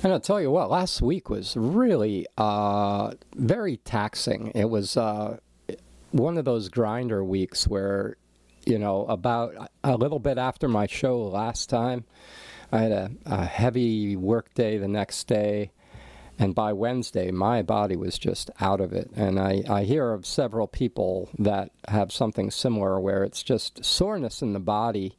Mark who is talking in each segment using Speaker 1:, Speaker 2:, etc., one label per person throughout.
Speaker 1: And I'll tell you what, last week was really very taxing. It was one of those grinder weeks where, about a little bit after my show last time, I had a heavy work day the next day. And by Wednesday, my body was just out of it. And I hear of several people that have something similar where it's just soreness in the body.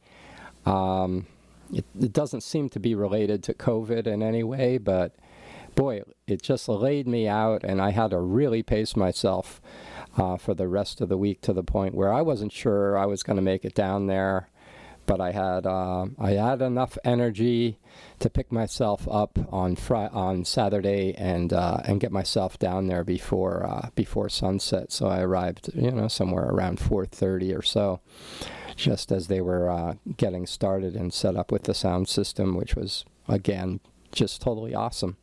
Speaker 1: It doesn't seem to be related to COVID in any way, but boy, it just laid me out, and I had to really pace myself for the rest of the week to the point where I wasn't sure I was going to make it down there. But I had enough energy to pick myself up on Saturday and get myself down there before sunset. So I arrived, somewhere around 4:30 or so, just as they were getting started and set up with the sound system, which was again just totally awesome.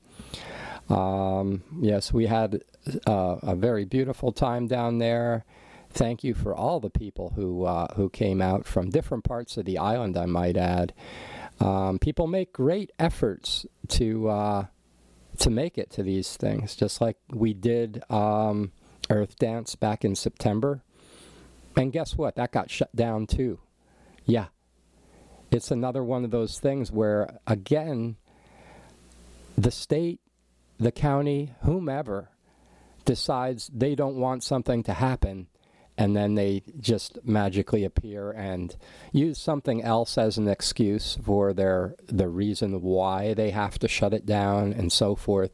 Speaker 1: Yes, we had a very beautiful time down there. Thank you for all the people who came out from different parts of the island, I might add. People make great efforts to make it to these things, just like we did Earth Dance back in September. And guess what? That got shut down too. Yeah. It's another one of those things where, again, the state, the county, whomever, decides they don't want something to happen, and then they just magically appear and use something else as an excuse for the reason why they have to shut it down and so forth.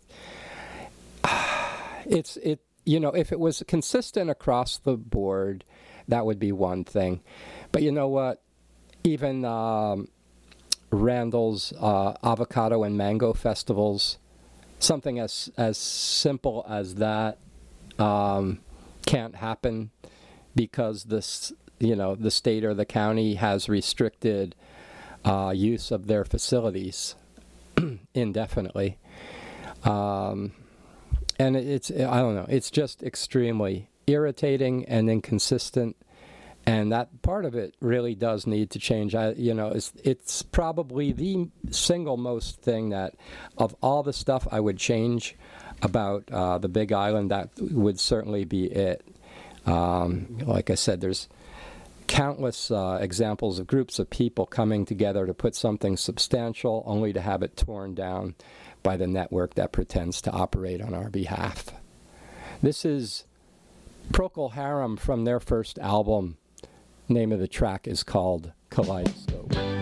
Speaker 1: If it was consistent across the board, that would be one thing. But you know what? Even Randall's avocado and mango festivals, something as simple as that can't happen because the state or the county has restricted use of their facilities indefinitely. And I don't know, it's just extremely irritating and inconsistent. And that part of it really does need to change. It's probably the single most thing that, of all the stuff I would change about the Big Island, that would certainly be it. Like I said, there's countless examples of groups of people coming together to put something substantial only to have it torn down by the network that pretends to operate on our behalf. This is Procol Harum from their first album. Name of the track is called Kaleidoscope.